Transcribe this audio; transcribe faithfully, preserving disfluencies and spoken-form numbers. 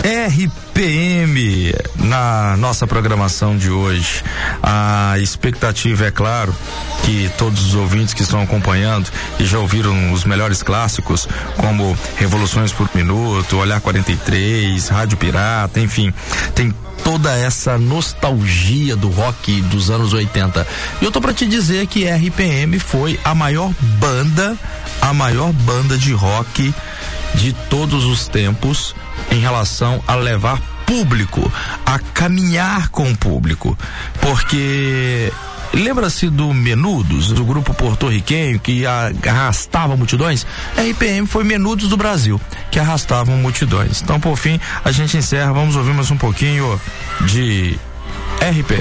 R P M na nossa programação de hoje. A expectativa, é claro, que todos os ouvintes que estão acompanhando e já ouviram os melhores clássicos, como Revoluções por Minuto, Olhar quarenta e três, Rádio Pirata, enfim, tem toda essa nostalgia do rock dos anos oitenta. E eu tô pra te dizer que R P M foi a maior banda, a maior banda de rock de todos os tempos em relação a levar público, a caminhar com o público, porque lembra-se do Menudos, do grupo porto-riquenho que arrastava multidões? R P M foi Menudos do Brasil, que arrastavam multidões. Então, por fim, a gente encerra, vamos ouvir mais um pouquinho de R P M.